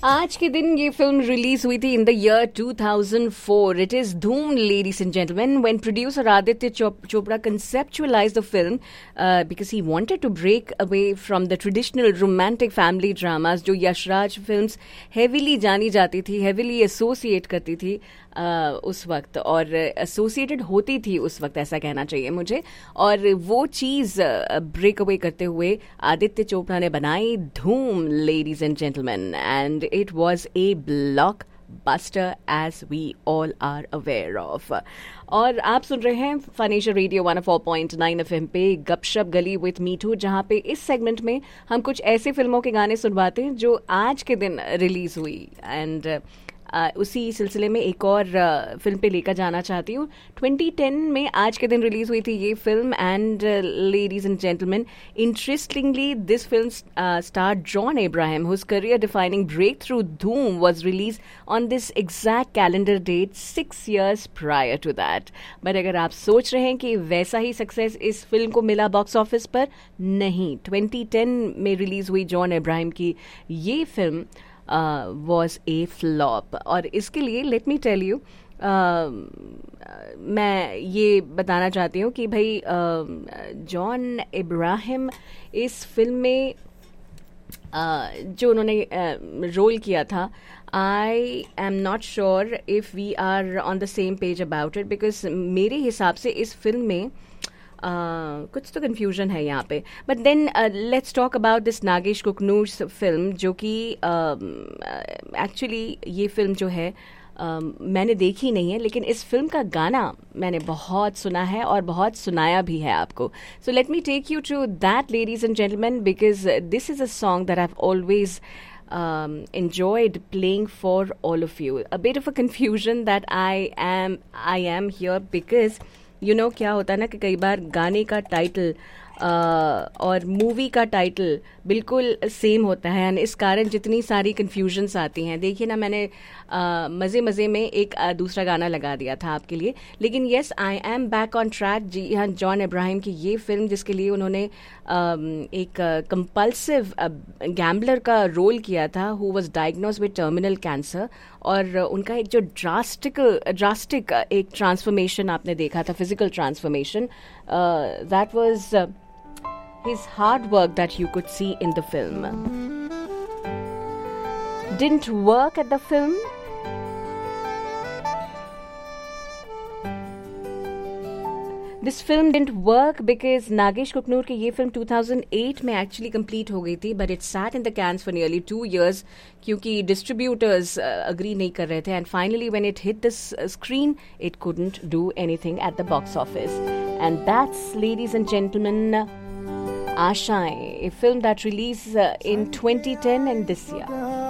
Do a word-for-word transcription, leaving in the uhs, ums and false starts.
आज के दिन ये फिल्म रिलीज हुई थी in the year two thousand four. It is धूम, ladies and gentleman. When producer Aditya Chopra conceptualized the film uh, because he wanted to break away from the traditional romantic family dramas जो Yashraj films heavily जानी जाती थी, heavily associate करती थी uh, उस वक्त, और एसोसिएटेड होती थी उस वक्त, ऐसा कहना चाहिए मुझे. और वो चीज़ ब्रेक अवे करते हुए आदित्य चोपड़ा ने बनाई धूम, ladies and gentleman, and it was a blockbuster as we all are aware of. और आप सुन रहे हैं financial radio one O four point nine F M पे गपशप गली विथ मीठू, जहाँ पे इस सेगमेंट में हम कुछ ऐसे फिल्मों के गाने सुनवाते हैं जो आज के दिन रिलीज हुई. एंड Uh, उसी सिलसिले में एक और uh, फिल्म पे लेकर जाना चाहती हूँ. ट्वेंटी टेन में आज के दिन रिलीज हुई थी ये film, and ladies and gentleman, interestingly this film star John Abraham, whose career defining break through धूम was release on this exact calendar date six years prior to that. But अगर आप सोच रहे हैं कि वैसा ही सक्सेस इस फिल्म को मिला बॉक्स ऑफिस पर, नहीं. ट्वेंटी टेन में रिलीज हुई जॉन अब्राहम की ये फिल्म वॉज ए फ्लॉप. और इसके लिए लेट मी टेल यू, मैं ये बताना चाहती हूँ कि भाई जॉन अब्राहम इस फिल्म में uh, जो उन्होंने रोल uh, किया था, I am not sure if we are on the same page about it, because मेरे हिसाब से इस फिल्म में Uh, कुछ तो कन्फ्यूजन है यहाँ पे. But then let's talk about this Nagesh Kukunoor film, जो कि एक्चुअली uh, ये फिल्म जो है uh, मैंने देखी नहीं है, लेकिन इस फिल्म का गाना मैंने बहुत सुना है और बहुत सुनाया भी है आपको. So let me take you to that, ladies and gentleman, because this is a song that I have always Um, enjoyed playing for all of you. A bit of a confusion that I am I am here because you know क्या होता है ना कि कई बार गाने का title uh, और movie का टाइटल बिल्कुल सेम होता है, एंड इस कारण जितनी सारी कन्फ्यूजन्स आती हैं. देखिए ना, मैंने uh, मज़े मज़े में एक uh, दूसरा गाना लगा दिया था आपके लिए, लेकिन yes, I am back on track. जी हाँ, जॉन अब्राहम की ये फिल्म, जिसके लिए उन्होंने um, एक कंपल्सिव गैम्बलर का रोल किया था, who was diagnose with terminal cancer, और उनका एक जो ड्रास्टिक ड्रास्टिक एक ट्रांसफॉर्मेशन आपने देखा था, physical transformation, that was his hard work that you could see in the film. Didn't work at the film. This film didn't work because Nagesh Kukunoor की ये फिल्म टू थाउज़ेंड एट में actually complete हो गई थी, but it sat in the cans for nearly two years क्योंकि distributors agree नहीं कर रहे थे. And finally when it hit the screen, it couldn't do anything at the box office. And that's, ladies and gentleman, Aashaएं, a film that released uh, in twenty ten and this year.